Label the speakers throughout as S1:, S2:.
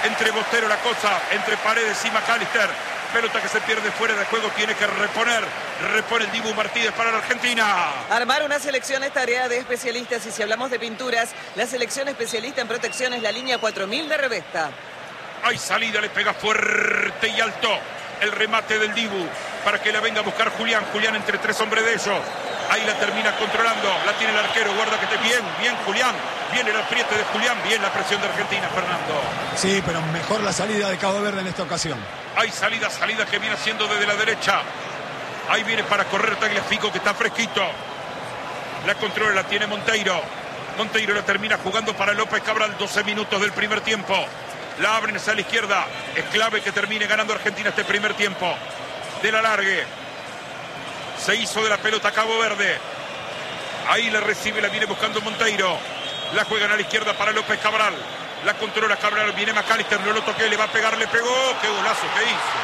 S1: entre Bostero la cosa, entre Paredes y McAllister. Pelota que se pierde fuera de juego, tiene que reponer. Repone el Dibu Martínez para la Argentina.
S2: Armar una selección es tarea de especialistas y si hablamos de pinturas, la selección especialista en protección es la línea 4000 de Revesta.
S1: Hay salida, le pega fuerte y alto el remate del Dibu para que la venga a buscar Julián. Julián entre tres hombres de ellos. Ahí la termina controlando, la tiene el arquero, guarda que esté bien Julián. Viene el apriete de Julián, bien la presión de Argentina, Fernando.
S3: Sí, pero mejor la salida de Cabo Verde en esta ocasión.
S1: Hay salida que viene haciendo desde la derecha. Ahí viene para correr Tagliafico, que está fresquito. La controla, la tiene Monteiro. Monteiro la termina jugando para López Cabral, 12 minutos del primer tiempo. La abren hacia la izquierda. Es clave que termine ganando Argentina este primer tiempo. De la largue. Se hizo de la pelota Cabo Verde. Ahí la recibe, la viene buscando Monteiro. La juegan a la izquierda para López Cabral. La controla Cabral, viene McAllister, no lo toqué, le va a pegar, le pegó. ¡Qué golazo que hizo!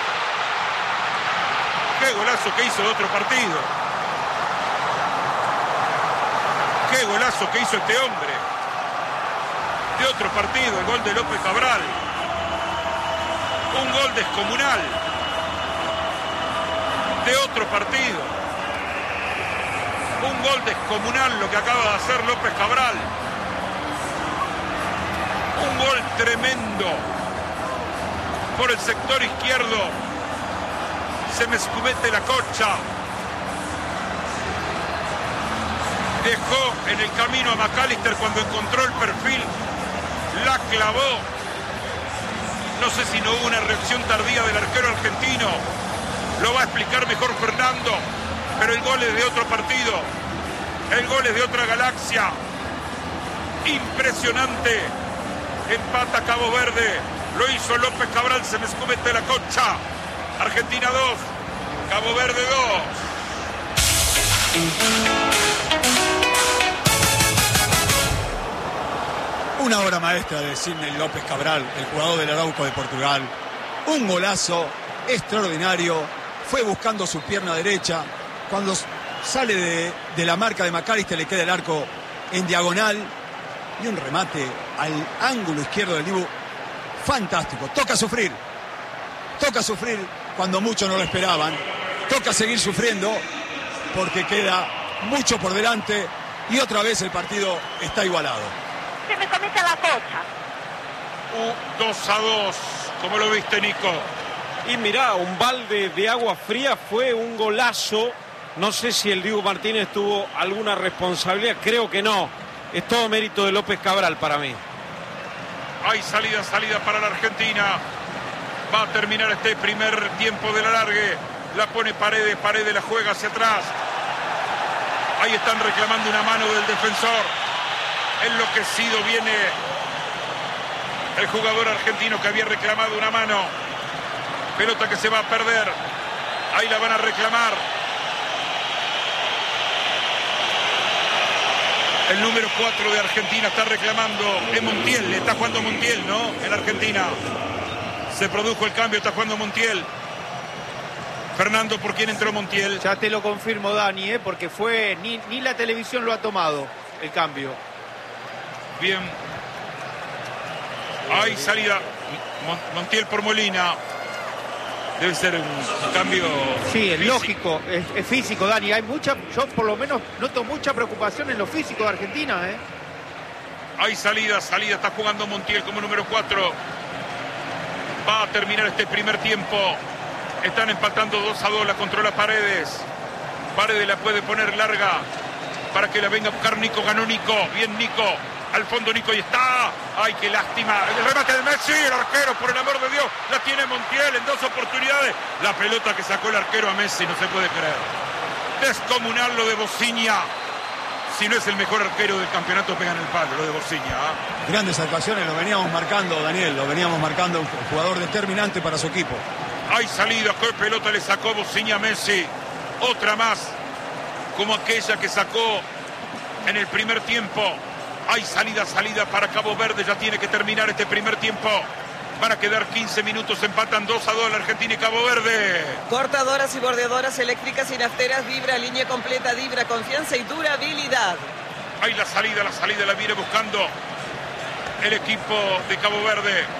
S1: ¡Qué golazo que hizo de otro partido! ¡Qué golazo que hizo este hombre! De otro partido, el gol de López Cabral. Un gol descomunal. De otro partido. Un gol descomunal lo que acaba de hacer López Cabral. Un gol tremendo por el sector izquierdo. Se me escumete la cocha. Dejó en el camino a McAllister cuando encontró el perfil. La clavó. No sé si no hubo una reacción tardía del arquero argentino. Lo va a explicar mejor Fernando. Pero el gol es de otro partido. El gol es de otra galaxia. Impresionante. Empata Cabo Verde. Lo hizo López Cabral. Se me escumete la concha. Argentina 2. Cabo Verde 2.
S3: Una obra maestra de Sidney López Cabral, el jugador del Arauco de Portugal. Un golazo extraordinario. Fue buscando su pierna derecha. Cuando sale de la marca de McAllister le queda el arco en diagonal. Y un remate al ángulo izquierdo del Dibu. Fantástico. Toca sufrir cuando muchos no lo esperaban. Toca seguir sufriendo porque queda mucho por delante. Y otra vez el partido está igualado.
S4: Se me comete la cocha.
S1: 2-2. ¿Cómo lo viste, Nico?
S5: Y mirá, un balde de agua fría, fue un golazo. No sé si el Dibu Martínez tuvo alguna responsabilidad, creo que no. Es todo mérito de López Cabral para mí.
S1: Hay salida para la Argentina. Va a terminar este primer tiempo de la largue. La pone Paredes la juega hacia atrás. Ahí están reclamando una mano del defensor. Enloquecido viene el jugador argentino que había reclamado una mano. Pelota que se va a perder. Ahí la van a reclamar. El número 4 de Argentina está reclamando. Es Montiel, le está jugando Montiel, ¿no? En Argentina. Se produjo el cambio, está jugando Montiel. Fernando, ¿por quién entró Montiel?
S6: Ya te lo confirmo, Dani, porque fue ni la televisión lo ha tomado el cambio.
S1: Bien. Hay salida. Montiel por Molina. Debe ser un cambio.
S6: Sí, es
S1: físico.
S6: lógico, es físico, Dani. Yo por lo menos noto mucha preocupación en lo físico de Argentina,
S1: Hay salida, está jugando Montiel como número 4. Va a terminar este primer tiempo. Están empatando 2-2, la controla Paredes. Paredes la puede poner larga para que la venga a buscar Nico. Ganó Nico, bien Nico. Al fondo Nico y está. ¡Ay, qué lástima! El remate de Messi, el arquero, por el amor de Dios. La tiene Montiel en 2 oportunidades. La pelota que sacó el arquero a Messi, no se puede creer. Descomunal lo de Bociña. Si no es el mejor arquero del campeonato, pega en el palo, lo de Bociña.
S3: Grandes actuaciones, lo veníamos marcando, Daniel. Lo veníamos marcando, un jugador determinante para su equipo.
S1: Hay salida, qué pelota le sacó Bociña a Messi. Otra más, como aquella que sacó en el primer tiempo. Hay salida para Cabo Verde. Ya tiene que terminar este primer tiempo. Van a quedar 15 minutos. Empatan 2-2 la Argentina y Cabo Verde.
S2: Cortadoras y bordeadoras eléctricas y nafteras. Vibra, línea completa. Vibra, confianza y durabilidad.
S1: Hay la salida la viene buscando el equipo de Cabo Verde.